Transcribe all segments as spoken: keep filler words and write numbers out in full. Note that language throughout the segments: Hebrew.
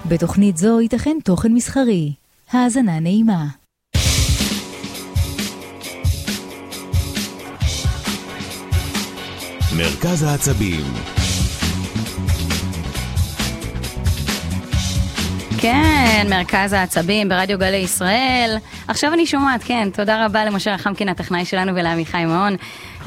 בתוכנית זו ייתכן תוכן מסחרי. האזנה נעימה. מרכז העצבים. כן, מרכז העצבים ברדיו גלי ישראל. עכשיו אני שומעת, כן, תודה רבה למשה רחמקין הטכנאי שלנו ולעמיחי מעון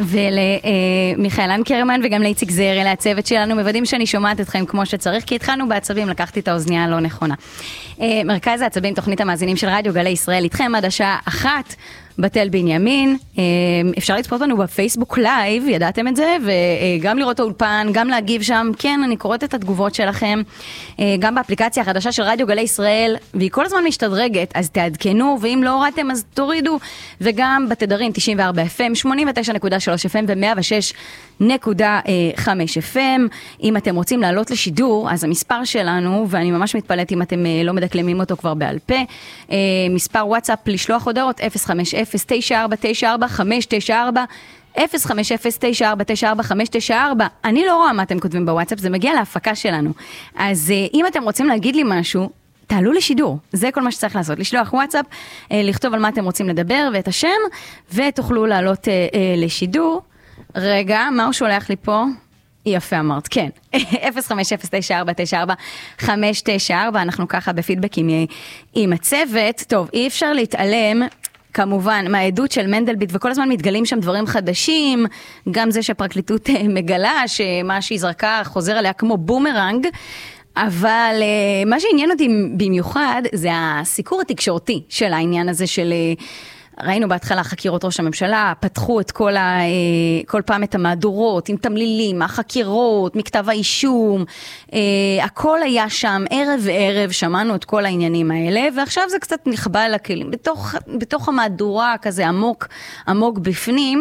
ולמיכאל אנקרמן וגם לאיציק זעירי הצוות שלנו. מוודאים שאני שומעת אתכם כמו שצריך, כי התחלנו בעצבים, לקחתי את האוזנייה הלא נכונה. מרכז העצבים, תוכנית המאזינים של רדיו גלי ישראל, איתכם עד השעה אחת. בתל בנימין, אפשר לצפות לנו בפייסבוק לייב, ידעתם את זה, וגם לראות האולפן, גם להגיב שם, כן, אני קוראת את התגובות שלכם, גם באפליקציה החדשה של רדיו גלי ישראל, והיא כל הזמן משתדרגת, אז תעדכנו, ואם לא הורדתם אז תורידו, וגם בתדרים תשעים וארבע אף אם, שמונים ותשע נקודה שלוש אף אם ו-מאה ושש נקודה חמש אף אם. אם אתם רוצים לעלות לשידור, אז המספר שלנו, ואני ממש מתפלאת אם אתם לא מדקלמים אותו כבר בעל פה, מספר וואטסאפ לשלוח הודעות אפס חמש אפס תשע ארבע תשע ארבע חמש תשע ארבע אפס חמש אפס תשע ארבע תשע ארבע חמש תשע ארבע. אני לא רואה מה אתם כותבים בוואטסאפ, זה מגיע להפקה שלנו. אז אם אתם רוצים להגיד לי משהו, תעלו לשידור. זה כל מה שצריך לעשות. לשלוח וואטסאפ, לכתוב על מה אתם רוצים לדבר ואת השם, ותוכלו לעלות לשידור. רגע, מה הוא שולח לי פה? יפה אמרת, כן. אפס חמש אפס תשע ארבע תשע ארבע חמש תשע ארבע. אנחנו ככה בפידבק עם, עם הצוות. טוב, אי אפשר להתעלם כמובן מהעדות של מנדלבליט, וכל הזמן מתגלים שם דברים חדשים, גם זה שהפרקליטות מגלה שמה שהיא זרקה חוזר עליה כמו בומרנג, אבל מה שעניין אותי במיוחד זה הסיקור התקשורתי של העניין הזה של... ראינו בהתחלה חקירות ראש הממשלה, פתחו את כל, ה, כל פעם את המהדורות, עם תמלילים, החקירות, מכתב האישום, הכל היה שם, ערב וערב שמענו את כל העניינים האלה, ועכשיו זה קצת נכבה לכלים, בתוך, בתוך המהדורה כזה עמוק, עמוק בפנים,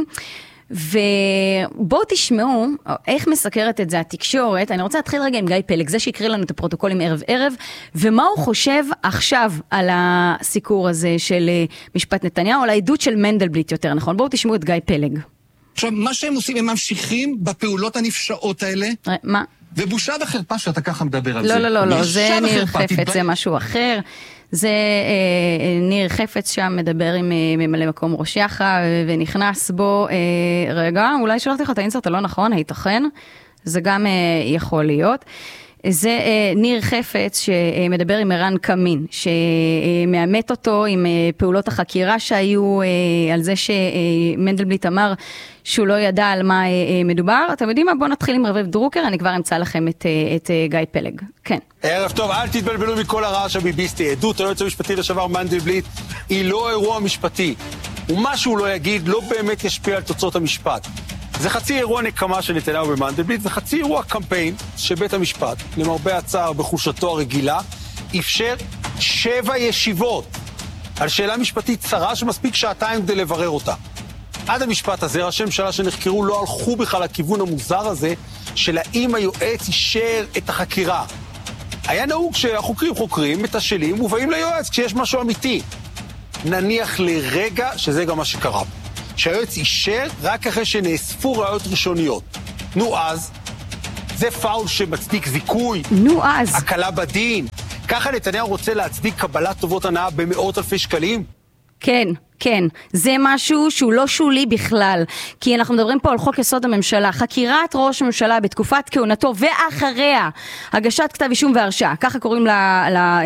ובואו תשמעו איך מסקרת את זה התקשורת. אני רוצה להתחיל רגע עם גיא פלג, זה שיקריא לנו את הפרוטוקולים ערב ערב, ומה הוא חושב עכשיו על הסיקור הזה של משפט נתניהו, על העדות של מנדלבליט יותר נכון. בואו תשמעו את גיא פלג. עכשיו, מה שהם עושים, הם ממשיכים בפעולות הנפשעות האלה. מה? ובושה וחרפה שאתה ככה מדבר על לא, זה. לא, לא, לא, זה ניר חפץ, זה משהו אחר. זה אה, ניר חפץ שם מדבר עם אה, ממלא מקום ראש יח"א ונכנס בו, אה, רגע, אולי שלחתי לך את האינסרט הלא נכון, הייתכן, זה גם אה, יכול להיות. זה אה, ניר חפץ שמדבר עם ערן קמין, שמאמת אותו עם אה, פעולות החקירה שהיו אה, על זה שמנדלבליט אמר שהוא לא ידע על מה אה, מדובר. אתם יודעים מה? בואו נתחיל עם רביב דרוקר, אני כבר אמצא לכם את, אה, את אה, גיא פלג. כן. ערב טוב, אל תתבלבלו מכל הרעש הביביסטי. עדות היועץ המשפטי לשעבר מנדלבליט היא לא אירוע משפטי. ומה שהוא לא יגיד לא באמת ישפיע על תוצאות המשפט. זה חצי אירוע נקמה של נתניהו במנדלבליט, וחצי אירוע קמפיין שבית המשפט, למרבה הצער בחושתו הרגילה, אפשר שבע ישיבות על שאלה משפטית צרה שמספיק שעתיים כדי לברר אותה. עד המשפט הזה, ראשי ממשלה שנחקרו לא הלכו בכלל לכיוון המוזר הזה של האם היועץ אישר את החקירה. היה נהוג שהחוקרים חוקרים, מתשאלים ובאים ליועץ כשיש משהו אמיתי. נניח לרגע שזה גם מה שקרה. שהיועץ אישר רק אחרי שנאספו ראיות ראשוניות. נו אז, זה פאול שמצדיק זיכוי. נו אז. הקלה בדין. ככה נתניהו רוצה להצדיק קבלת טובות הנאה במאות אלפי שקלים? כן. כן, זה משהו שהוא לא שולי בכלל, כי אנחנו מדברים פה על חוק יסוד הממשלה, חקירת ראש הממשלה בתקופת כהונתו ואחריה, הגשת כתב אישום והרשעה, ככה קוראים לה, לה,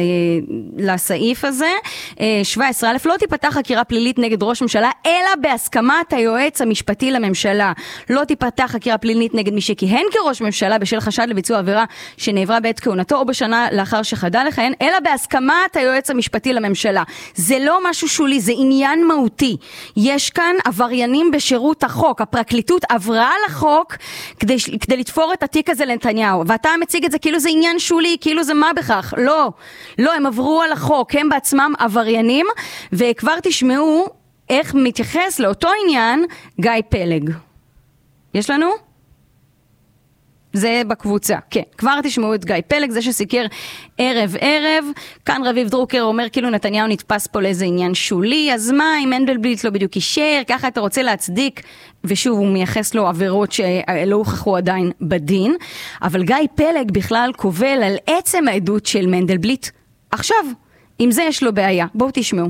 לסעיף הזה, שבע עשרה א', לא תיפתח חקירה פלילית נגד ראש הממשלה, אלא בהסכמת היועץ המשפטי לממשלה. לא תיפתח חקירה פלילית נגד מי שכיהן כראש ממשלה בשל חשד לביצוע עבירה שנעברה בעת כהונתו או בשנה לאחר שחדל לכהן, אלא בהסכמת היועץ המשפטי לממשלה. זה לא משהו שולי, זה עניין מהותי. יש כאן עבריינים בשירות החוק. הפרקליטות עברה על החוק כדי, כדי לתפור את התיק הזה לנתניהו. ואתה מציג את זה כאילו זה עניין שולי, כאילו זה מה בכך. לא. לא, הם עברו על החוק. הם בעצמם עבריינים. וכבר תשמעו איך מתייחס לאותו עניין גיא פלג. יש לנו? זה בקבוצה, כן. כבר תשמעו את גיא פלג, זה שסיקר ערב ערב, כאן רביב דרוקר אומר כאילו נתניהו נתפס פה לאיזה עניין שולי, אז מה אם מנדלבליט לא בדיוק אישר, ככה אתה רוצה להצדיק, ושוב הוא מייחס לו עבירות שלא הוכחו עדיין בדין, אבל גיא פלג בכלל קובל על עצם העדות של מנדלבליט. עכשיו, עם זה יש לו בעיה, בואו תשמעו.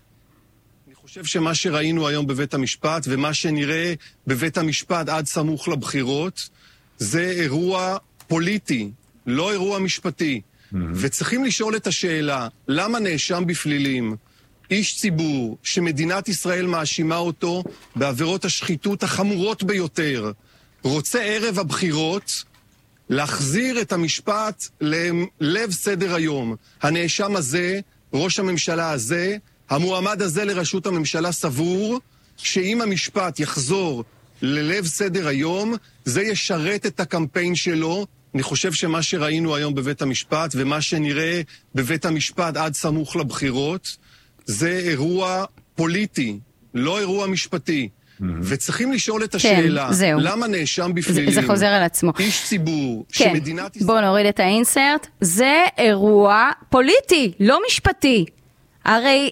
אני חושב שמה שראינו היום בבית המשפט, ומה שנראה בבית המשפט עד סמוך לבחירות, זה אירוע פוליטי, לא אירוע משפטי. Mm-hmm. וצריכים לשאול את השאלה, למה נאשם בפלילים, איש ציבור שמדינת ישראל מאשימה אותו בעבירות השחיתות החמורות ביותר, רוצה ערב הבחירות להחזיר את המשפט ללב סדר היום. הנאשם הזה, ראש הממשלה הזה, המועמד הזה לראשות הממשלה סבור שאם המשפט יחזור ללב סדר היום, זה ישרת את הקמפיין שלו. אני חושב שמה שראינו היום בבית המשפט, ומה שנראה בבית המשפט עד סמוך לבחירות, זה אירוע פוליטי, לא אירוע משפטי. Mm-hmm. וצריכים לשאול את השאלה, כן, למה נאשם בפלילים? זה, זה חוזר על עצמו. איש ציבור, כן. שמדינת ישראל... בואו נוריד את האינסרט. זה אירוע פוליטי, לא משפטי. הרי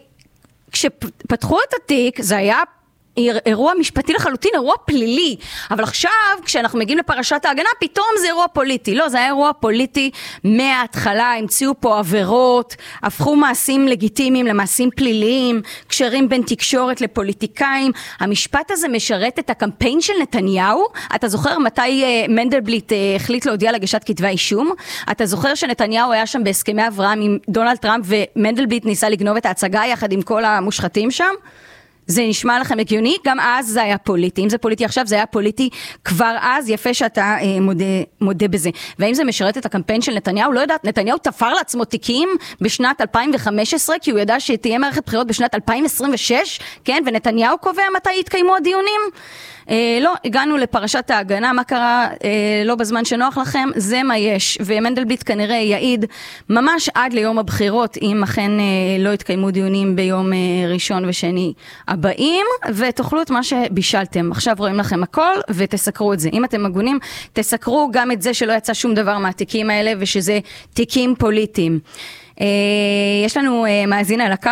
כשפתחו את התיק, זה היה אירוע משפטי לחלוטין, אירוע פלילי, אבל עכשיו כשאנחנו מגיעים לפרשת ההגנה, פתאום זה אירוע פוליטי. לא, זה היה אירוע פוליטי מההתחלה, המציאו פה עבירות, הפכו מעשים לגיטימיים למעשים פליליים, קשרים בין תקשורת לפוליטיקאים. המשפט הזה משרת את הקמפיין של נתניהו. אתה זוכר מתי מנדלבליט החליט להודיע לגשת כתבי אישום? אתה זוכר שנתניהו היה שם בהסכמי אברהם עם דונלד טראמפ, ומנדלבליט ניסה לגנוב את ההצגה יחד עם כל המושחתים שם? זה נשמע לכם הגיוני? גם אז זה היה פוליטי. אם זה פוליטי עכשיו, זה היה פוליטי כבר אז. יפה שאתה אה, מודה, מודה בזה. והאם זה משרת את הקמפיין של נתניהו? לא יודעת. נתניהו תפר לעצמו תיקים בשנת אלפיים וחמש עשרה, כי הוא ידע שתהיה מערכת בחירות בשנת אלפיים עשרים ושש, כן? ונתניהו קובע מתי יתקיימו הדיונים? אה, לא, הגענו לפרשת ההגנה. מה קרה? אה, לא בזמן שנוח לכם. זה מה יש. ומנדלבליט כנראה יעיד ממש עד ליום הבחירות, אם אכן אה, לא יתקיימו דיונים ביום אה, ראשון ושני הבאים, ותאכלו את מה שבישלתם. עכשיו רואים לכם הכל, ותסקרו את זה. אם אתם מגונים, תסקרו גם את זה שלא יצא שום דבר מהתיקים האלה, ושזה תיקים פוליטיים. אה, יש לנו אה, מאזין על הקו?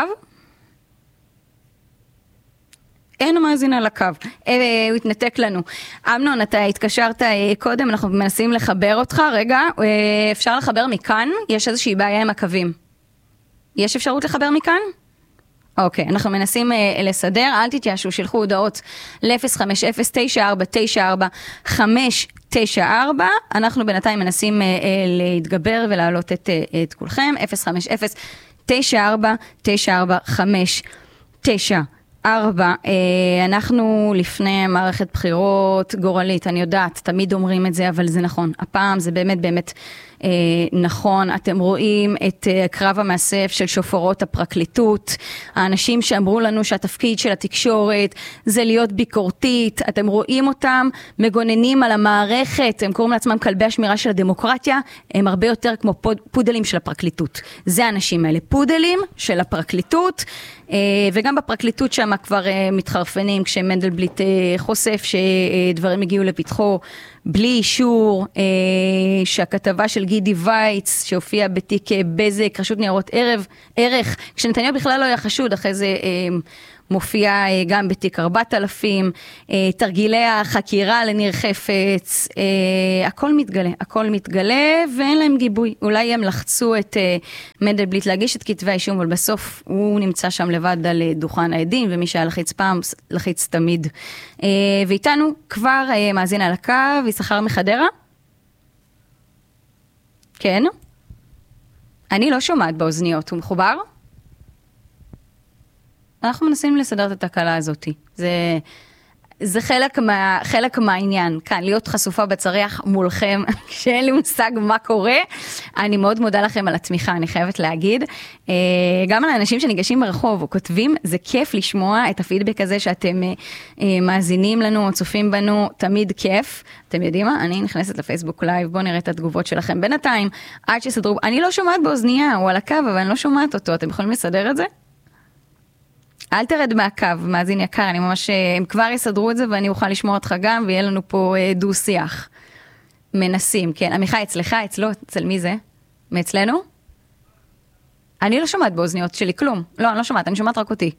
אין מאזין על הקו. אה, הוא התנתק לנו. אמנון, אתה התקשרת אה, קודם, אנחנו מנסים לחבר אותך. רגע, אה, אפשר לחבר מכאן? יש איזושהי בעיה עם הקווים. יש אפשרות לחבר מכאן? אוקיי, אנחנו מנסים uh, לסדר, אל תתייאשו, שלחו הודעות ל-אפס חמש אפס תשע ארבע תשע ארבע חמש תשע ארבע, אנחנו בינתיים מנסים uh, uh, להתגבר ולהעלות את, uh, את כולכם, אפס חמש אפס תשע ארבע תשע ארבע חמש תשע ארבע, uh, אנחנו לפני מערכת בחירות גורלית, אני יודעת, תמיד אומרים את זה, אבל זה נכון, הפעם זה באמת באמת, אה, נכון, אתם רואים את אה, קרב המאסף של שופרות הפרקליטות, האנשים שאמרו לנו שהתפקיד של התקשורת זה להיות ביקורתית, אתם רואים אותם מגוננים על המערכת, הם קוראים לעצמם כלבי השמירה של הדמוקרטיה, הם הרבה יותר כמו פוד, פודלים של הפרקליטות, זה האנשים האלה, פודלים של הפרקליטות, אה, וגם בפרקליטות שם כבר אה, מתחרפנים כשמנדלבליט אה, חושף שדברים הגיעו לפתחו, בלי אישור, אה, שהכתבה של גידי וייץ, שהופיע בתיק בזק, רשות ניירות ערב, ערך, כשנתניהו בכלל לא היה חשוד, אחרי זה אה, מופיע אה, גם בתיק ארבעת אלפים, אה, תרגילי החקירה לניר חפץ, אה, הכל מתגלה, הכל מתגלה, ואין להם גיבוי. אולי הם לחצו את אה, מנדלבליט להגיש את כתבי האישום, אבל בסוף הוא נמצא שם לבד על דוכן העדים, ומי שהיה לחיץ פעם, לחיץ תמיד. אה, ואיתנו כבר אה, מאזין על הקו, יששכר מחדרה? כן? אני לא שומעת באוזניות, הוא מחובר? אנחנו מנסים לסדר את התקלה הזאת. זה, זה חלק מה, חלק מהעניין. כאן, להיות חשופה בצריח מולכם, כשאין לי מושג מה קורה. אני מאוד מודה לכם על התמיכה, אני חייבת להגיד. גם על האנשים שניגשים ברחוב או כותבים, זה כיף לשמוע את הפידבק הזה שאתם מאזינים לנו או צופים בנו, תמיד כיף. אתם יודעים מה? אני נכנסת לפייסבוק לייב, בואו נראה את התגובות שלכם. בינתיים, עד שסדרו, אני לא שומעת באוזנייה, הוא על הקו, אבל אני לא שומעת אותו. אתם יכולים לסדר את זה? אל תרד מהקו, מאזין יקר, אני ממש, הם כבר יסדרו את זה ואני אוכל לשמוע אותך גם, ויהיה לנו פה דו שיח. מנסים, כן. עמיחי, אצלך, אצלו, אצל מי זה? מאצלנו? אני לא שומעת באוזניות שלי כלום. לא, אני לא שומעת, אני שומעת רק אותי.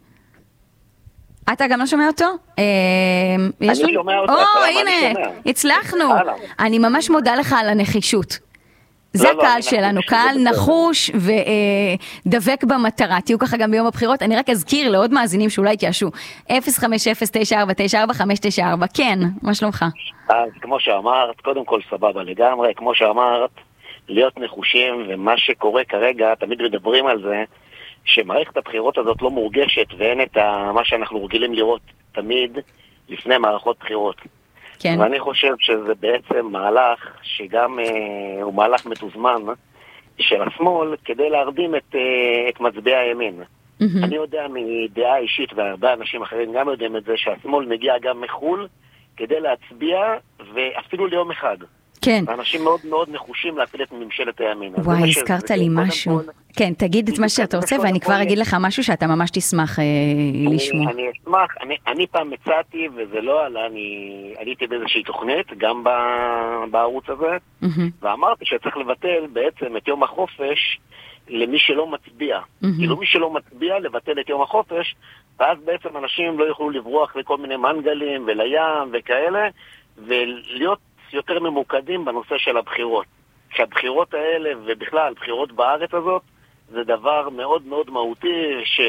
אתה גם לא שומע אותו? אני שומע אותו. או, הנה, הצלחנו. אני ממש מודה לך על הנחישות. זה הקהל שלנו, קהל נחוש ודבק במטרה. תהיו ככה גם ביום הבחירות. אני רק אזכיר לעוד מאזינים שאולי התייאשו. אפס חמש אפס תשע ארבע תשע ארבע חמש תשע ארבע. כן, מה שלומך? אז כמו שאמרת, קודם כל סבבה לגמרי. כמו שאמרת, להיות נחושים, ומה שקורה כרגע, תמיד מדברים על זה, שמערכת הבחירות הזאת לא מורגשת, ואין את מה שאנחנו רגילים לראות תמיד לפני מערכות בחירות. כן. ואני חושב שזה בעצם מהלך שגם אה, הוא מהלך מתוזמן של השמאל כדי להרדים את, אה, את מצביעי הימין. Mm-hmm. אני יודע מדעה אישית, והרבה אנשים אחרים גם יודעים את זה, שהשמאל מגיע גם מחול כדי להצביע, ואפילו ליום אחד. כן. האנשים מאוד מאוד נחושים להפיל את ממשלת הימין. וואי, הזכרת לי משהו. כל... כן, תגיד את מה שאתה רוצה, ואני כבר אגיד לך משהו שאתה ממש תשמח אה, אני, לשמוע. אני אשמח, אני, אני פעם מצאתי, וזה לא עלה, אני עליתי באיזושהי תוכנית, גם בערוץ הזה, mm-hmm. ואמרתי שצריך לבטל בעצם את יום החופש למי שלא מצביע. Mm-hmm. כאילו מי שלא מצביע, לבטל את יום החופש, ואז בעצם אנשים לא יוכלו לברוח לכל מיני מנגלים ולים וכאלה, ולהיות יותר ממוקדים בנושא של הבחירות. שהבחירות האלה, ובכלל, בחירות בארץ הזאת, זה דבר מאוד מאוד מהותי ש...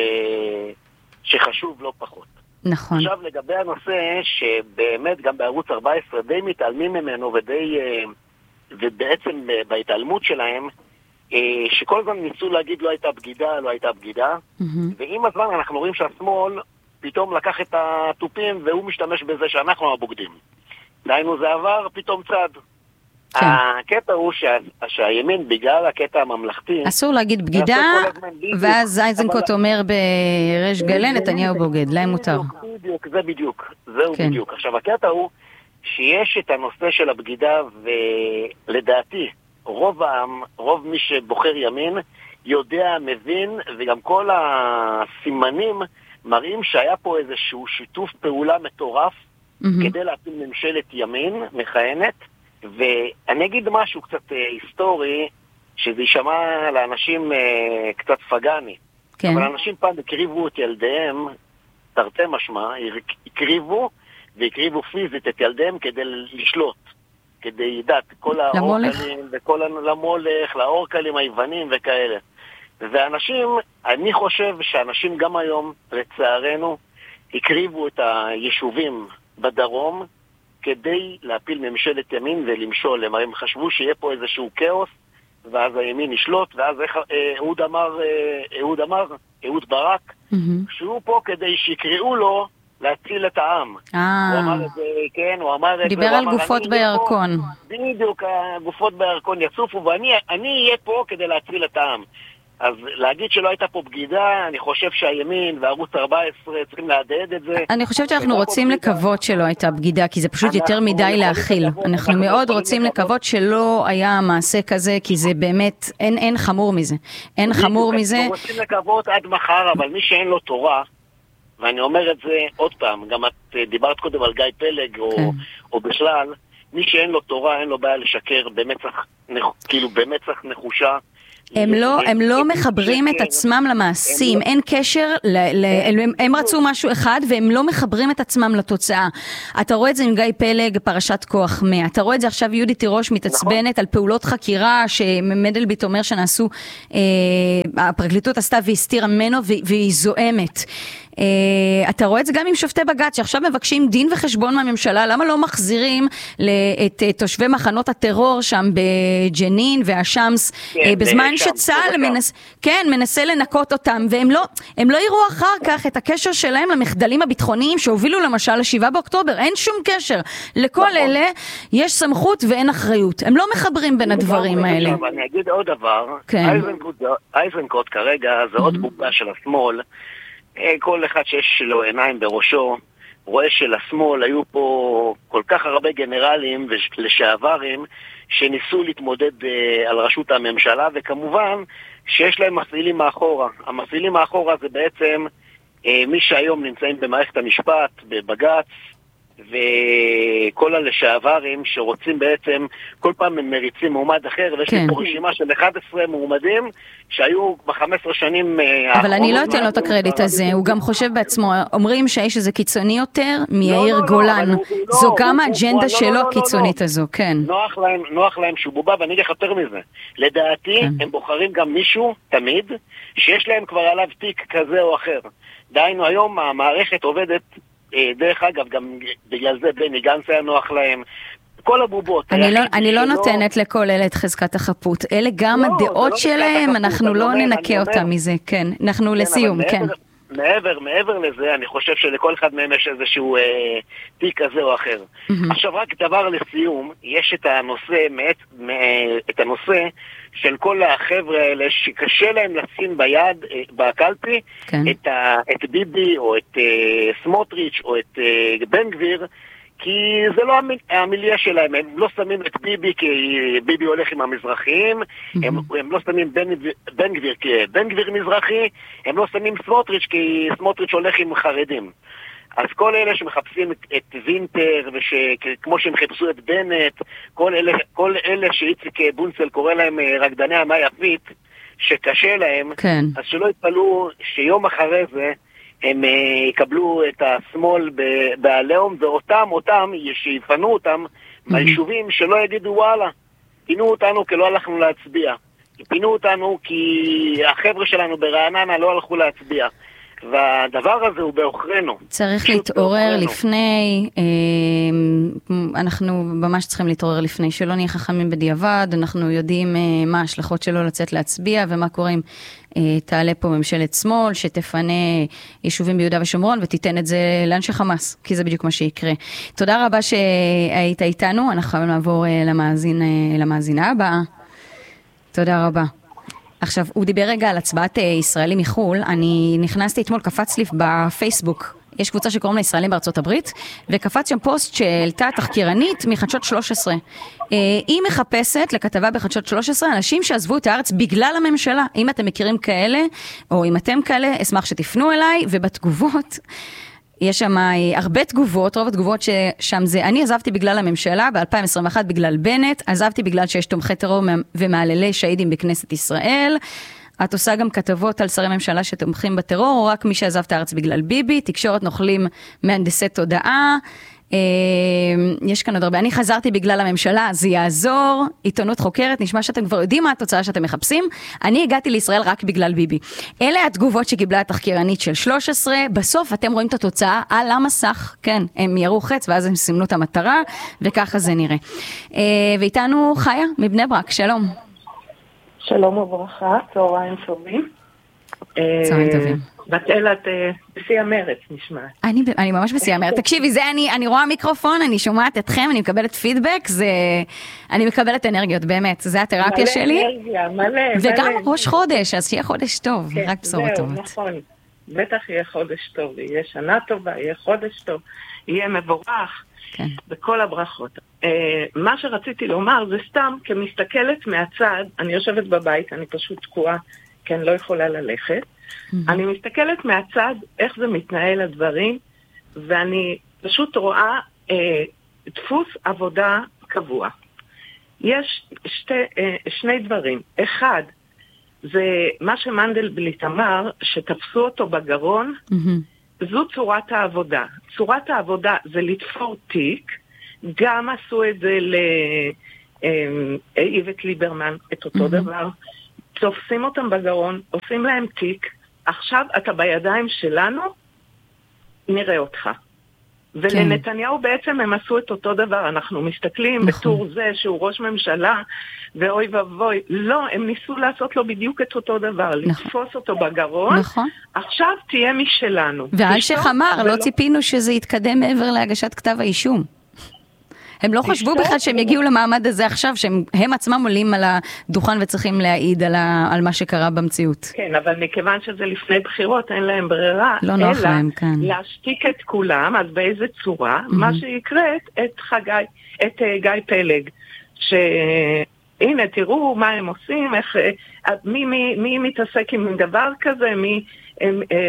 שחשוב לא פחות. נכון. עכשיו לגבי הנושא שבאמת גם בערוץ ארבע עשרה די מתעלמים ממנו ודי, ובעצם בהתעלמות שלהם, שכל הזמן ניסו להגיד לא הייתה בגידה, לא הייתה בגידה, mm-hmm. ועם הזמן אנחנו רואים שהשמאל פתאום לקח את הטופים והוא משתמש בזה שאנחנו הבוגדים. דיינו זה עבר פתאום צד. כן. הקטע הוא שה, שהימין בגלל הקטע הממלכתי אסור להגיד בגידה, ואז איזנקוט אומר ברש גלי נתניהו בוגד, להם מותר. בדיוק, זה בדיוק, זהו כן. בדיוק. עכשיו הקטע הוא שיש את הנושא של הבגידה, ולדעתי רוב העם, רוב מי שבוחר ימין יודע, מבין, וגם כל הסימנים מראים שהיה פה איזשהו שיתוף פעולה מטורף mm-hmm. כדי להפיל ממשלת ימין מכהנת. ואני אגיד משהו קצת אה, היסטורי, שזה יישמע לאנשים אה, קצת פגני. כן. אבל אנשים פעם הקריבו את ילדיהם, תרתי משמע, הקריבו והקריבו פיזית את ילדיהם כדי לשלוט. כדי ידעת, כל האורקלים, וכל למולך, לאורקלים היוונים וכאלה. ואנשים, אני חושב שאנשים גם היום, לצערנו, הקריבו את היישובים בדרום, כדי להפיל ממשלת ימין ולמשול. הם חשבו שיהיה פה איזשהו כאוס, ואז הימין ישלוט, ואז איך אהוד אמר, אהוד אמר, אהוד ברק, mm-hmm. שהוא פה כדי שיקראו לו להציל את העם. Ah. הוא אמר את זה, כן, הוא אמר את זה. דיבר על גופות בירקון. בדיוק, הגופות בירקון יצופו, ואני אהיה פה כדי להציל את העם. אז להגיד שלא הייתה פה בגידה, אני חושב שהימין וערוץ ארבע עשרה צריכים להדהד את זה. אני חושבת שאנחנו רוצים לקוות שלא הייתה בגידה, כי זה פשוט יותר מדי להכיל. אנחנו מאוד רוצים לקוות שלא היה מעשה כזה, כי זה באמת, אין חמור מזה. אין חמור מזה. אנחנו רוצים לקוות עד מחר, אבל מי שאין לו תורה, ואני אומר את זה עוד פעם, גם את דיברת קודם על גיא פלג, או בכלל, מי שאין לו תורה, אין לו בעיה לשקר במצח, כאילו במצח נחושה, הם לא, הם לא מחברים את עצמם למעשים, אין קשר, הם רצו משהו אחד והם לא מחברים את עצמם לתוצאה. אתה רואה את זה עם גיא פלג, פרשת כוח מאה. אתה רואה את זה עכשיו יהודית תירוש מתעצבנת על פעולות חקירה שמנדלבליט אומר שנעשו, הפרקליטות עשתה והסתירה ממנו והיא זועמת. Uh, אתה רואה את זה גם עם שופטי בג"ץ שעכשיו מבקשים דין וחשבון מהממשלה, למה לא מחזירים את uh, תושבי מחנות הטרור שם בג'נין והשמס כן, uh, בזמן שצה"ל מנס, כן, מנסה לנקות אותם, והם לא, הם לא יראו אחר כך את הקשר שלהם למחדלים הביטחוניים שהובילו למשל לשבעה באוקטובר, אין שום קשר, לכל נכון. אלה יש סמכות ואין אחריות, הם לא מחברים בין הדברים האלה. אני אגיד עוד דבר, כן. אייזנקוט, אייזנקוט כרגע זה עוד בובה של השמאל, כל אחד שיש לו עיניים בראשו רואה שלשמאל היו פה כל כך הרבה גנרלים ולשעברים שניסו להתמודד על ראשות הממשלה, וכמובן שיש להם מפעילים מאחורה. המפעילים מאחורה זה בעצם מי שהיום נמצאים במערכת המשפט, בבג"ץ, וכל הלשעברים שרוצים בעצם, כל פעם הם מריצים מועמד אחר, ויש לי פה רשימה של אחד עשר מועמדים שהיו ב-חמש עשרה שנים האחרונות. אבל אני לא אתן לו את הקרדיט הזה, הוא גם חושב בעצמו, אומרים שהאיש הזה קיצוני יותר מיאיר גולן, זו גם האג'נדה שלו קיצונית הזו, כן. נוח להם שהוא בובה, ואני אגיד יותר מזה. לדעתי הם בוחרים גם מישהו, תמיד, שיש להם כבר עליו תיק כזה או אחר. דהיינו היום המערכת עובדת, דרך אגב, גם בגלל זה בני גנץ היה נוח להם, כל הבובות. אני לא, אני לא נותנת לכל אלה את חזקת החפות, אלה גם הדעות שלהם, אנחנו לא ננקה אותם מזה, כן, אנחנו לסיום, כן. מעבר, מעבר לזה, אני חושב שלכל אחד מהם יש איזשהו אה, תיק כזה או אחר. Mm-hmm. עכשיו רק דבר לסיום, יש את הנושא, מעט, מע, את הנושא של כל החבר'ה האלה שקשה להם לשים ביד, אה, בקלפי, כן. את, ה, את ביבי או את אה, סמוטריץ' או את אה, בן גביר, כי זה לא המיל... המיליה שלהם, הם לא שמים את ביבי כי ביבי הולך עם המזרחיים, mm-hmm. הם, הם לא שמים בן, בן גביר כי בן גביר מזרחי, הם לא שמים סמוטריץ' כי סמוטריץ' הולך עם חרדים. אז כל אלה שמחפשים את, את וינטר, וכמו שהם חיפשו את בנט, כל אלה, כל אלה שאיציק בונצל קורא להם רקדני המה יפית, שקשה להם, כן. אז שלא יתפלו שיום אחרי זה, הם יקבלו את השמאל בעליהם, ואותם, אותם, שיפנו אותם מהיישובים שלא יגידו וואלה, פינו אותנו כי לא הלכנו להצביע. פינו אותנו כי החבר'ה שלנו ברעננה לא הלכו להצביע. והדבר הזה הוא באוכרנו. צריך להתעורר לפני, אנחנו ממש צריכים להתעורר לפני, שלא נהיה חכמים בדיעבד, אנחנו יודעים מה ההשלכות שלו לצאת להצביע, ומה קורה אם תעלה פה ממשלת שמאל, שתפנה יישובים ביהודה ושומרון, ותיתן את זה לאנשי חמאס, כי זה בדיוק מה שיקרה. תודה רבה שהיית איתנו, אנחנו נעבור למאזין, למאזינה הבאה. תודה רבה. עכשיו, הוא דיבר רגע על הצבעת ישראלים מחול, אני נכנסתי אתמול, קפץ לי בפייסבוק, יש קבוצה שקוראים לה ישראלים בארצות הברית, וקפץ שם פוסט שהעלתה תחקירנית מחדשות שלוש עשרה. היא מחפשת לכתבה בחדשות שלוש עשרה אנשים שעזבו את הארץ בגלל הממשלה. אם אתם מכירים כאלה, או אם אתם כאלה, אשמח שתפנו אליי, ובתגובות, יש שם הרבה תגובות, רוב התגובות ששם זה, אני עזבתי בגלל הממשלה, ב-אלפיים עשרים ואחת בגלל בנט, עזבתי בגלל שיש תומכי טרור ומעללי שהידים בכנסת ישראל, את עושה גם כתבות על שרי ממשלה שתומכים בטרור, או רק מי שעזב את הארץ בגלל ביבי, תקשורת נוכלים מהנדסי תודעה, יש כאן עוד הרבה, אני חזרתי בגלל הממשלה, זה יעזור, עיתונות חוקרת, נשמע שאתם כבר יודעים מה התוצאה שאתם מחפשים, אני הגעתי לישראל רק בגלל ביבי. אלה התגובות שקיבלה התחקירנית של שלוש עשרה, בסוף אתם רואים את התוצאה על המסך, כן, הם ירו חץ ואז הם סימנו את המטרה, וככה זה נראה. ואיתנו חיה מבני ברק, שלום. שלום וברכה, צהריים טובים. צהריים טובים. בת אלה, את בשיא המרץ נשמעת. אני, אני ממש בשיא המרץ. תקשיבי, זה אני, אני רואה מיקרופון, אני שומעת אתכם, אני מקבלת פידבק, זה, אני מקבלת אנרגיות, באמת, זה התרפיה שלי. מלא אנרגיה, מלא. וגם מלא. ראש חודש, אז שיהיה חודש טוב, כן, רק בשורות זהו, טובות. נכון, בטח יהיה חודש טוב, יהיה שנה טובה, יהיה חודש טוב, יהיה מבורך, כן. בכל הברכות. Uh, מה שרציתי לומר זה סתם, כמסתכלת מהצד, אני יושבת בבית, אני פשוט תקועה, כי אני לא יכולה ללכת, אני מסתכלת מהצד איך זה מתנהל הדברים, ואני פשוט רואה אה, דפוס עבודה קבוע. יש שתי, אה, שני דברים. אחד, זה מה שמנדלבליט אמר, שתפסו אותו בגרון, mm-hmm. זו צורת העבודה. צורת העבודה זה לתפור תיק, גם עשו את זה לאיווט ליברמן, את אותו mm-hmm. דבר, תופסים אותם בגרון, עושים להם תיק, עכשיו אתה בידיים שלנו, נראה אותך. ולנתניהו בעצם הם עשו את אותו דבר, אנחנו מסתכלים בתור זה שהוא ראש ממשלה, ואוי ובוי, לא, הם ניסו לעשות לו בדיוק את אותו דבר, לתפוס אותו בגרון, עכשיו תהיה משלנו. ואלשיך אמר, לא ציפינו שזה יתקדם מעבר להגשת כתב האישום. הם לא חשבו בכלל שהם יגיעו למעמד הזה עכשיו, שהם עצמם עולים על הדוכן וצריכים להעיד על, ה, על מה שקרה במציאות. כן, אבל מכיוון שזה לפני בחירות, אין להם ברירה, לא נוח להם, כן. להשתיק את כולם, אז באיזה צורה, mm-hmm. מה שיקראת את חגי, את uh, גיא פלג, שהנה, תראו מה הם עושים, איך, מי, מי, מי מתעסק עם דבר כזה, מי, הם, הם,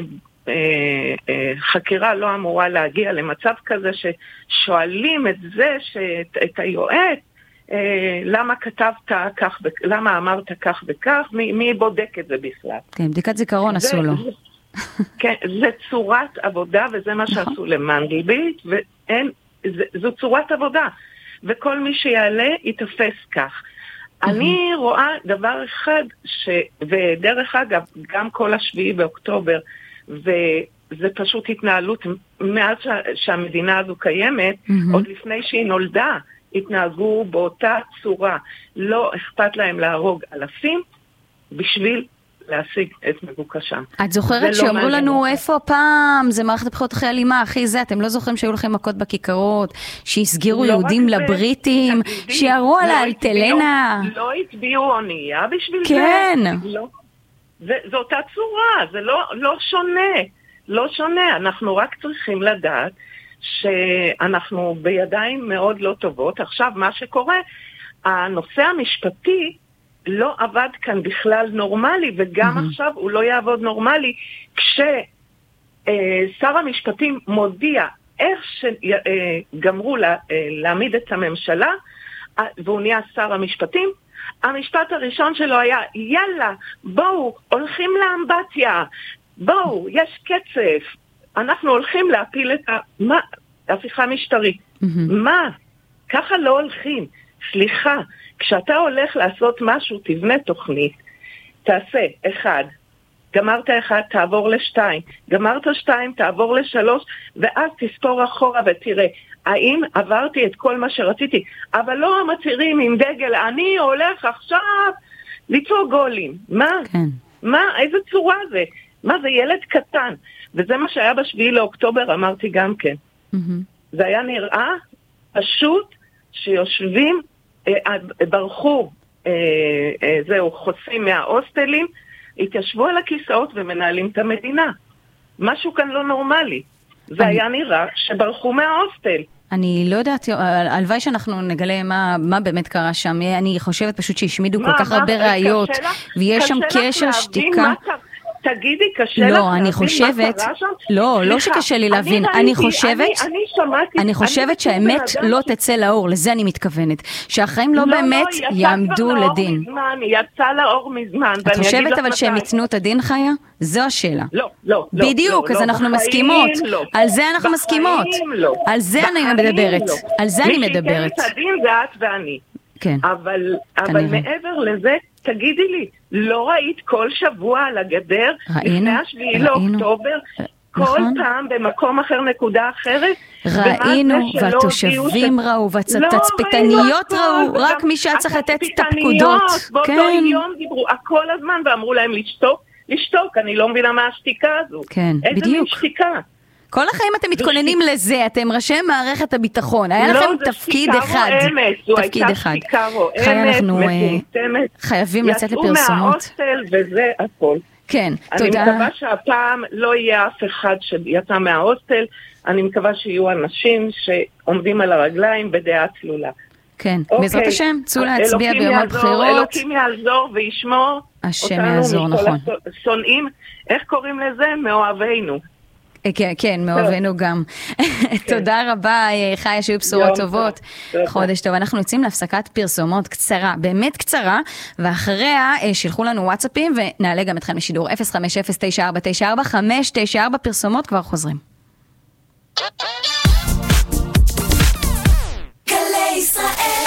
חקירה לא אמורה להגיע למצב כזה ששואלים את זה, את היועץ, למה כתבת כך, למה אמרת כך וכך, מי, מי בודק את זה בכלל? כן, בדיקת זיכרון עשו לו. כן, זה צורת עבודה, וזה מה שעשו למנדלבליט, ואין, זו צורת עבודה, וכל מי שיעלה יתפס כך. אני רואה דבר אחד, ש, ודרך אגב, גם כל השביעי באוקטובר, וזה פשוט התנהלות מאז שהמדינה הזו קיימת, עוד לפני שהיא נולדה, התנהגו באותה צורה. לא אכפת להם להרוג אלפים בשביל להשיג את מבוקשם. את זוכרת שאמרו לנו איפה פעם, זה מערכת הבחירות הכי אלימה, הכי זה, אתם לא זוכרים שהיו לכם מכות בכיכרות, שהסגירו יהודים לבריטים, שירו על האלטלנה. לא הצביעו אונייה בשביל זה? כן. זו אותה צורה, זה לא שונה. לא שונה, אנחנו רק צריכים לדעת שאנחנו בידיים מאוד לא טובות. עכשיו, מה שקורה, הנושא המשפטי לא עבד כאן בכלל נורמלי, וגם mm-hmm. עכשיו הוא לא יעבוד נורמלי, כששר המשפטים מודיע איך שגמרו לה, להעמיד את הממשלה, והוא נהיה שר המשפטים, המשפט הראשון שלו היה, יאללה, בואו, הולכים לאמבטיה, בואו, יש קצף, אנחנו הולכים להפיל את ה... מה? הפיכה משטרית. Mm-hmm. מה? ככה לא הולכים. סליחה, כשאתה הולך לעשות משהו, תבנה תוכנית, תעשה, אחד, גמרת אחד, תעבור לשתיים, גמרת שתיים, תעבור לשלוש, ואז תספור אחורה ותראה, האם עברתי את כל מה שרציתי, אבל לא המצהירים עם דגל, אני הולך עכשיו ליצור גולים. מה? כן. מה? איזה צורה זה? מה זה? ילד קטן. וזה מה שהיה בשביעי לאוקטובר, אמרתי גם כן. Mm-hmm. זה היה נראה פשוט שיושבים, אה, ברחו, אה, אה, זהו, חוסים מההוסטלים, התיישבו על הכיסאות ומנהלים את המדינה. משהו כאן לא נורמלי. זה היה נראה שברחו מההוסטל. אני לא יודעת, הלוואי שאנחנו נגלה מה, מה באמת קרה שם. אני חושבת פשוט שהשמידו כל כך הרבה ראיות, ויש שם קשר שתיקה. תגידי, קשה לך להבין מה קרה שם? לא, לא שקשה לי להבין. אני חושבת, אני חושבת שהאמת לא תצא לאור, לזה אני מתכוונת. שהחיים לא באמת יעמדו לדין. יצא לאור מזמן. את חושבת אבל שהם יתנו את הדין, חיה? זו השאלה. לא, לא. בדיוק, אז אנחנו מסכימות. על זה אנחנו מסכימות. על זה אני מדברת. על זה אני מדברת. מי שייתן את הדין זה את ואני. כן. אבל מעבר לזה, תגידי לי, לא ראית כל שבוע על הגדר, לפני השביעי לאוקטובר, כל פעם במקום אחר, נקודה אחרת? ראינו, והתושבים ראו, והתצפיתניות ראו, רק מי שצריך לתת את הפקודות. באותו יום דיברו כל הזמן, ואמרו להם לשתוק, לשתוק, אני לא מבינה מה השתיקה הזו. כן, בדיוק. איזה משתיקה? כל החיים אתם מתכוננים לזה, אתם ראשי מערכת הביטחון, היה לכם תפקיד אחד. זו הייתה שתיקה רועמת, מטומטמת, חייבים לצאת לפרסומות. יצאו מההוסטל וזה הכל. כן, תודה. אני מקווה שהפעם לא יהיה אף אחד שיצא מההוסטל, אני מקווה שיהיו אנשים שעומדים על הרגליים בדעה צלולה. כן, בעזרת השם, צאו להצביע ביום הבחירות. אלוקים יעזור וישמור אותנו מכל השונאים, איך קוראים לזה? מאוהבינו. כן, כן, מאוהבינו גם. תודה רבה, חיה, שיהיו בשורות טובות. חודש טוב. אנחנו יוצאים להפסקת פרסומות קצרה, באמת קצרה, ואחריה שילחו לנו וואטסאפים, ונעלה גם אתכם לשידור אפס חמש אפס תשע ארבע תשע ארבע חמש תשע ארבע פרסומות, כבר חוזרים. גלי ישראל.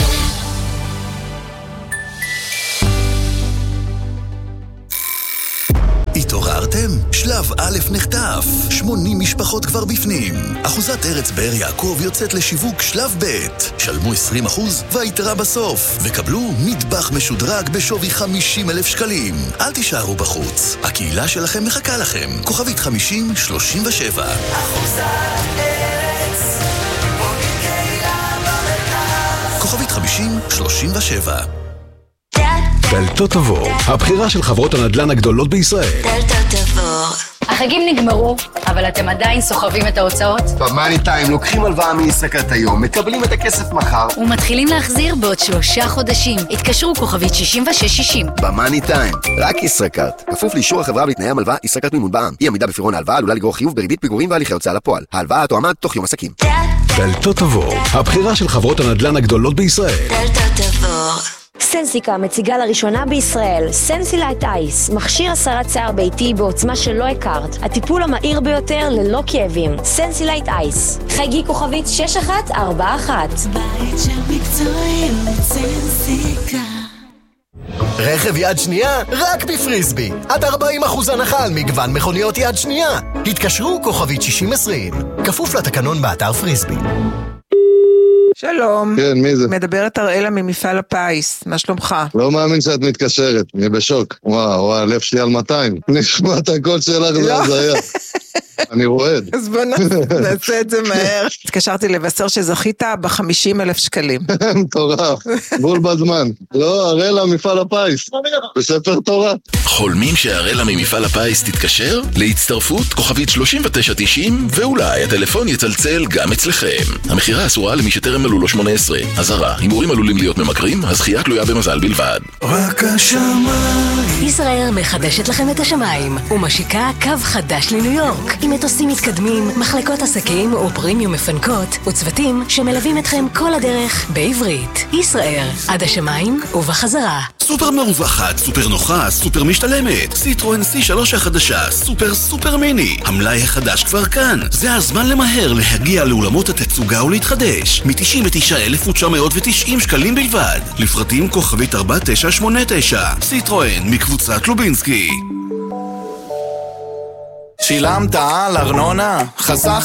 התעוררתם? שלב א' נחטף. שמונים משפחות כבר בפנים. אחוזת ארץ באר יעקב יוצאת לשיווק שלב ב'. שלמו עשרים אחוז והיתרה בסוף. וקבלו מטבח משודרג בשווי חמישים אלף שקלים. אל תישארו בחוץ. הקהילה שלכם מחכה לכם. כוכבית חמישים שלושים ושבע. אחוזת ארץ. בונים קהילה במרכז. כוכבית חמישים שלושים ושבע. דלתות עבור, הבחירה של חברות הנדל"ן הגדולות בישראל. דלתות עבור. החגים נגמרו, אבל אתם עדיין סוחבים את ההוצאות? במאני טיים לוקחים הלוואה מישראכרט היום, מקבלים את הכסף מחר ומתחילים להחזיר בעוד שלושה חודשים. התקשרו כוכבית שישים ושש שישים. במאני טיים, רק ישראכרט. כפוף לאישור החברה ולתנאי המלווה, ישראכרט מימון בע"מ. אי עמידה בפירעון ההלוואה עלולה לגרור חיוב בריבית פיגורים והליכי הוצאה לפועל. ההלוואה תואמה תוך יום עסקים. דלתות עבור, הבחירה של חברות הנדל"ן הגדולות בישראל. דלתות עבור. סנסיקה מציגה לראשונה בישראל סנסילייט אייס, מכשיר הסרת שיער ביתי בעוצמה שלא הכרת, הטיפול המהיר ביותר ללא כאבים. סנסילייט אייס, חייגי כוכבית שש אחת ארבע אחת. בית של מקצועיות סנסיקה. רכב יד שנייה רק בפריסבי, עד ארבעים אחוז הנחה על מגוון מכוניות יד שנייה. התקשרו כוכבית שישים עשרים, כפוף לתקנון באתר פריסבי. שלום. כן, מי זה? מדברת אראלה ממפעל הפיס, מה שלומך? לא מאמין שאת מתקשרת, אני בשוק. וואו, וואו, הלב שלי על מאתיים. נשמע את הקול שלך, זה הזיה. אני רועד. אז בוא נעשה את זה מהר. התקשרתי לבשר שזכית ב-חמישים אלף שקלים. מטורף, בול בזמן. לא, אראלה מפעל הפיס, בספר תורה. חולמים שאראלה ממפעל הפיס תתקשר? להצטרפות כוכבית שלושים ותשע תשעים, ואולי הטלפון יצלצל גם אצלכם. המחירה אסורה למי שטרם מלאו לו שמונה עשרה. אזהרה, הימורים עלולים להיות ממכרים, הזכייה תלויה במזל בלבד. רק השמיים. ישראייר מחדשת לכם את השמיים ומשיקה קו חדש לניו יורק עם מטוסים מתקדמים, מחלקות עסקים ופרימיום מפנקות וצוותים שמלווים אתכם כל הדרך בעברית. ישראייר, עד השמיים ובחזרה. סופר מרווחת, סופר נוחה, סופר משתלמת. סיטרואן סי שלוש החדשה, סופר סופר מיני. המלאי החדש כבר כאן. זה הזמן למהר להגיע לאולמות התצוגה ולהתחדש. מ-תשעים ותשעה אלף תשע מאות ותשעים שקלים בלבד. לפרטים כוכבית ארבע תשע שמונה תשע. סיטרואן מקבוצת לובינסקי. שילמת על ארנונה? חסך